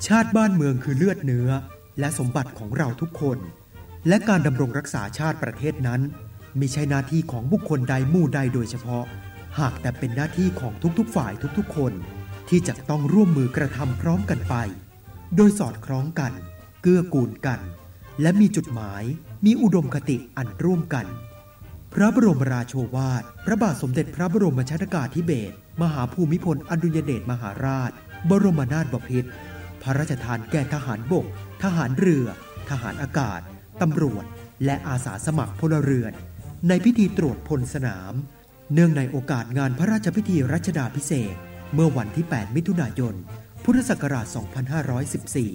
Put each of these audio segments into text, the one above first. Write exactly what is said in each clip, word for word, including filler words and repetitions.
ชาติบ้านเมืองคือเลือดเนื้อและสมบัติของเราทุกคนและการดำรงรักษาชาติประเทศนั้นไม่ใช่หน้าที่ของบุคคลใดหมู่ใดโดยเฉพาะหากแต่เป็นหน้าที่ของทุกๆฝ่ายทุกๆคนที่จะต้องร่วมมือกระทำพร้อมกันไปโดยสอดคล้องกันเกื้อกูลกันและมีจุดหมายมีอุดมคติอันร่วมกันพระบรมราโชวาทพระบาทสมเด็จพระบรมชนกาธิเบศรมหาภูมิพลอดุลยเดชมหาราชบรมนาถบพิตรพระราชทานแก่ทหารบกทหารเรือทหารอากาศตำรวจและอาสาสมัครพลเรือนในพิธีตรวจพลสนามเนื่องในโอกาสงานพระราชพิธีรัชดาภิเษกเมื่อวันที่แปดมิถุนายนพุทธศักราชสองพันห้าร้อยสิบสี่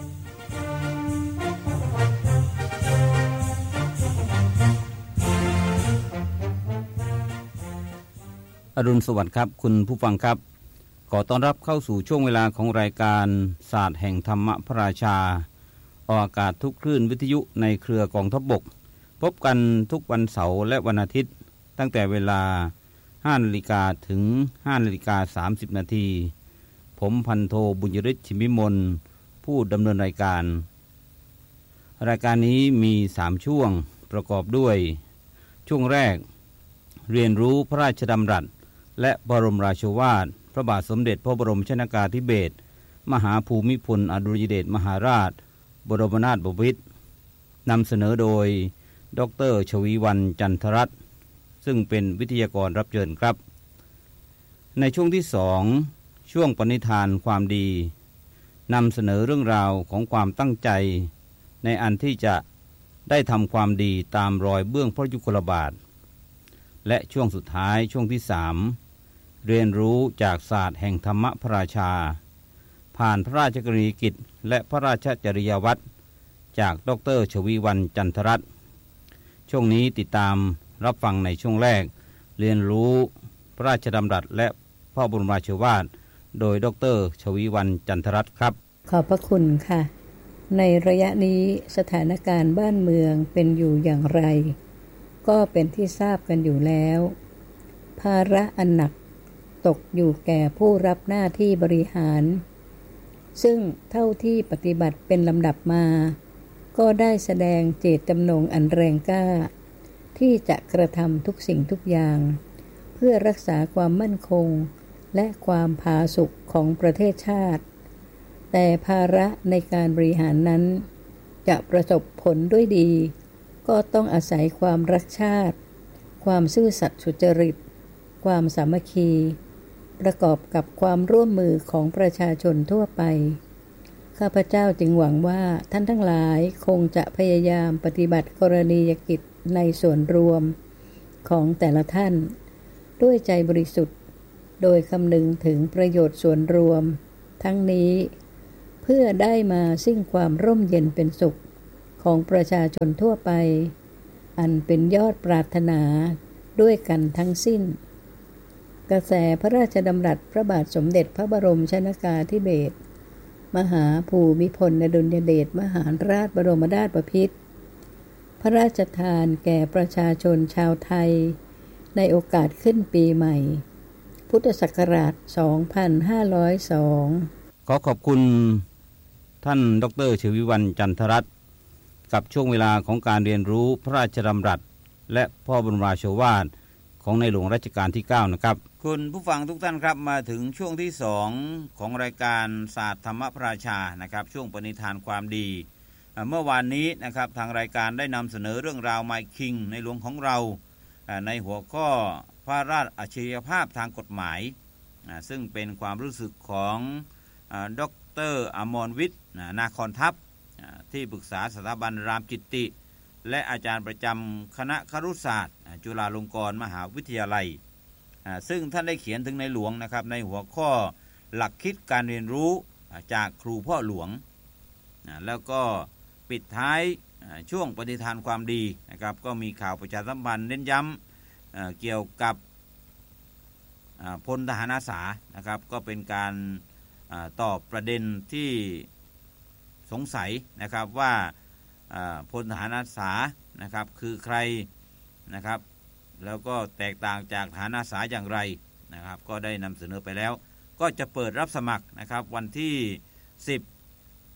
อรุณสวัสดิ์ครับคุณผู้ฟังครับขอต้อนรับเข้าสู่ช่วงเวลาของรายการศาสตร์แห่งธรรมพระราชาออกอากาศทุกคลื่นวิทยุในเครือกองทัพบกพบกันทุกวันเสาร์และวันอาทิตย์ตั้งแต่เวลา ห้านาฬิกา ถึง ห้านาฬิกาสามสิบนาทีผมพันโทบุญยฤทธิ์ชิมพิมลผู้ดำเนินรายการรายการนี้มีสามช่วงประกอบด้วยช่วงแรกเรียนรู้พระราชดำรัสและบรมราโชวาทพระบาทสมเด็จพระบรมชนกาธิเบศรมหาภูมิพลอดุลยเดชมหาราชบรมนาถบพิตรนำเสนอโดยดร.ชวีวรรณจันทรัตน์ซึ่งเป็นวิทยากรรับเชิญครับในช่วงที่สองช่วงปณิธานความดีนำเสนอเรื่องราวของความตั้งใจในอันที่จะได้ทำความดีตามรอยเบื้องพระยุคลบาทและช่วงสุดท้ายช่วงที่สามเรียนรู้จากศาสตร์แห่งธรรมพระราชาผ่านพระราชกรณียกิจและพระราชจริยวัตรจากดร.ชวีวรรณจันทรัตน์ช่วงนี้ติดตามรับฟังในช่วงแรกเรียนรู้พระราชดำรัสและพระบรมราโชวาทโดยดร.ชวีวรรณจันทรัตน์ครับขอบพระคุณค่ะในระยะนี้สถานการณ์บ้านเมืองเป็นอยู่อย่างไรก็เป็นที่ทราบกันอยู่แล้วภาระอันหนักตกอยู่แก่ผู้รับหน้าที่บริหารซึ่งเท่าที่ปฏิบัติเป็นลำดับมาก็ได้แสดงเจตจำนงอันแรงกล้าที่จะกระทำทุกสิ่งทุกอย่างเพื่อรักษาความมั่นคงและความผาสุกของประเทศชาติแต่ภาระในการบริหารนั้นจะประสบผลด้วยดีก็ต้องอาศัยความรักชาติความซื่อสัตย์สุจริตความสามัคคีประกอบกับความร่วมมือของประชาชนทั่วไปข้าพเจ้าจึงหวังว่าท่านทั้งหลายคงจะพยายามปฏิบัติกรณียกิจในส่วนรวมของแต่ละท่านด้วยใจบริสุทธิ์โดยคำนึงถึงประโยชน์ส่วนรวมทั้งนี้เพื่อได้มาซึ่งความร่มเย็นเป็นสุขของประชาชนทั่วไปอันเป็นยอดปรารถนาด้วยกันทั้งสิ้นกระแสพระราชดำรัสพระบาทสมเด็จพระบรมชนกาธิเบศรมหาภูมิพลอดุลยเดชมหาราชบรมนาถบพิตรพระราชทานแก่ประชาชนชาวไทยในโอกาสขึ้นปีใหม่พุทธศักราชสองพันห้าร้อยสองขอขอบคุณท่านดร.ชวีวรรณจันทรัตน์กับช่วงเวลาของการเรียนรู้พระราชดำรัสและพระบรมราโชวาทของในหลวงรัชกาลที่เก้านะครับคุณผู้ฟังทุกท่านครับมาถึงช่วงที่สองของรายการศาสตร์ธรรมพระราชานะครับช่วงปณิธานความดีเมื่อวานนี้นะครับทางรายการได้นำเสนอเรื่องราว My King ในหลวงของเราในหัวข้อพระราชอัจฉริยภาพทางกฎหมายซึ่งเป็นความรู้สึกของดร.อมรวิทย์นาคอนทัพที่ปรึกษาสถาบันรามจิตติและอาจารย์ประจำคณะครุศาสตร์จุฬาลงกรณ์มหาวิทยาลัยซึ่งท่านได้เขียนถึงในหลวงนะครับในหัวข้อหลักคิดการเรียนรู้จากครูพ่อหลวงแล้วก็ปิดท้ายช่วงปฏิทานความดีนะครับก็มีข่าวประชาสัมพันธ์เน้นย้ำเกี่ยวกับพลทหารอาสานะครับก็เป็นการตอบประเด็นที่สงสัยนะครับว่าพลทหารอาสานะครับคือใครนะครับแล้วก็แตกต่างจากทหารอาสาอย่างไรนะครับก็ได้นำเสนอไปแล้วก็จะเปิดรับสมัครนะครับวันที่สิบ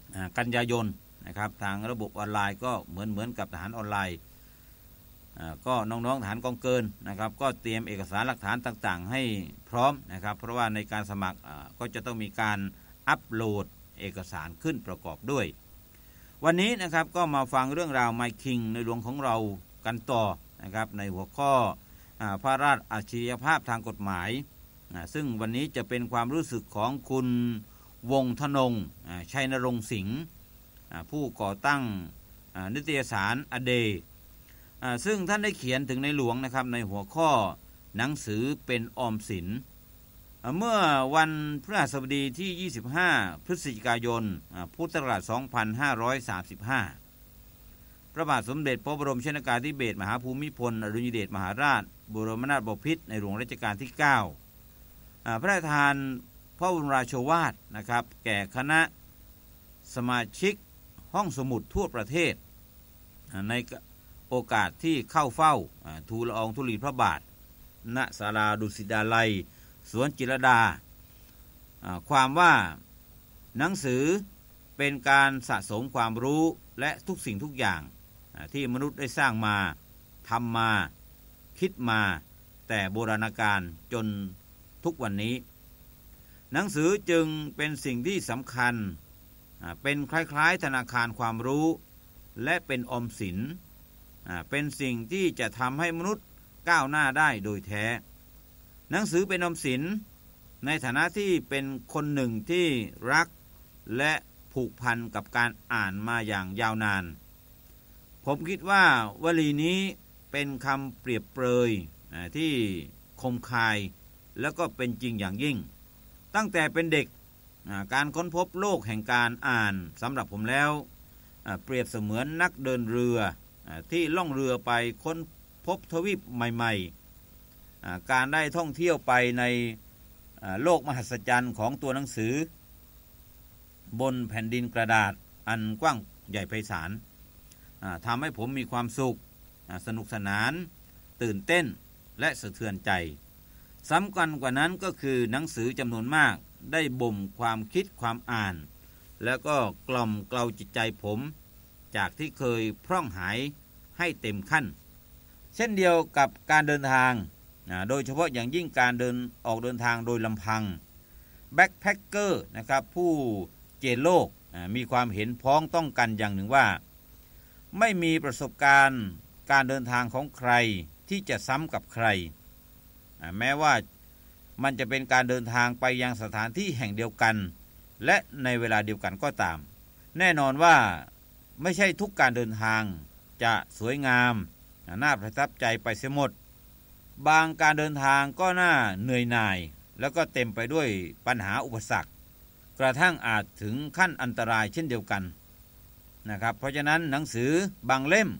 กันยายนนะครับทางระบบออนไลน์ก็เหมือนเหมือนกับทหารออนไลน์ก็น้องๆทหารกองเกินนะครับก็เตรียมเอกสารหลักฐานต่างๆให้พร้อมนะครับเพราะว่าในการสมัครก็จะต้องมีการอัปโหลดเอกสารขึ้นประกอบด้วยวันนี้นะครับก็มาฟังเรื่องราวไมค์คิงในหลวงของเรากันต่อนะครับในหัวข้อพระราชอัจฉริยภาพทางกฎหมายซึ่งวันนี้จะเป็นความรู้สึกของคุณวงศ์ธนงชัยนรงค์สิงห์ผู้ก่อตั้งนิตยสารอเดย์ซึ่งท่านได้เขียนถึงในหลวงนะครับในหัวข้อหนังสือเป็นออมสินเมื่อวันพฤหัสบดีที่ยี่สิบห้าพฤศจิกายนพุทธศักราชสองพันห้าร้อยสามสิบห้าพระบาทสมเด็จพระบรมชนกาธิเบศรมหาภูมิพลอดุลยเดชมหาราชบรมนาถบพิตรในหลวงรัชกาลที่เก้าพระราชทานพระบรมราโชวาทนะครับแก่คณะสมาชิกห้องสมุดทั่วประเทศในโอกาสที่เข้าเฝ้าทูลละอองธุลีพระบาทณศาลาดุสิตดาลัยสวนจิรดาความว่าหนังสือเป็นการสะสมความรู้และทุกสิ่งทุกอย่างที่มนุษย์ได้สร้างมาทำมาคิดมาแต่โบราณกาลจนทุกวันนี้หนังสือจึงเป็นสิ่งที่สำคัญเป็นคล้ายๆธนาคารความรู้และเป็นออมสินเป็นสิ่งที่จะทำให้มนุษย์ก้าวหน้าได้โดยแท้หนังสือเป็นออมสินในฐานะที่เป็นคนหนึ่งที่รักและผูกพันกับการอ่านมาอย่างยาวนานผมคิดว่าวลีนี้เป็นคำเปรียบเปรยที่คมคายแล้วก็เป็นจริงอย่างยิ่งตั้งแต่เป็นเด็กการค้นพบโลกแห่งการอ่านสำหรับผมแล้วเปรียบเสมือนนักเดินเรือที่ล่องเรือไปค้นพบทวีปใหม่ๆการได้ท่องเที่ยวไปในโลกมหัศจรรย์ของตัวหนังสือบนแผ่นดินกระดาษอันกว้างใหญ่ไพศาลทำให้ผมมีความสุขสนุกสนานตื่นเต้นและสะเทือนใจสำคัญกว่านั้นก็คือหนังสือจำนวนมากได้บ่มความคิดความอ่านแล้วก็กล่อมเกลาจิตใจผมจากที่เคยพร่องหายให้เต็มขั้นเช่นเดียวกับการเดินทางโดยเฉพาะอย่างยิ่งการเดินออกเดินทางโดยลำพังแบ็คแพคเกอร์นะครับผู้เจนโลกมีความเห็นพ้องต้องกันอย่างหนึ่งว่าไม่มีประสบการณ์การเดินทางของใครที่จะซ้ำกับใครแม้ว่ามันจะเป็นการเดินทางไปยังสถานที่แห่งเดียวกันและในเวลาเดียวกันก็ตามแน่นอนว่าไม่ใช่ทุกการเดินทางจะสวยงามน่าประทับใจไปเสียหมดบางการเดินทางก็น่าเหนื่อยหน่ายแล้วก็เต็มไปด้วยปัญหาอุปสรรคกระทั่งอาจถึงขั้นอันตรายเช่นเดียวกันนะครับเพราะฉะนั้นหนังสือบางเล่ม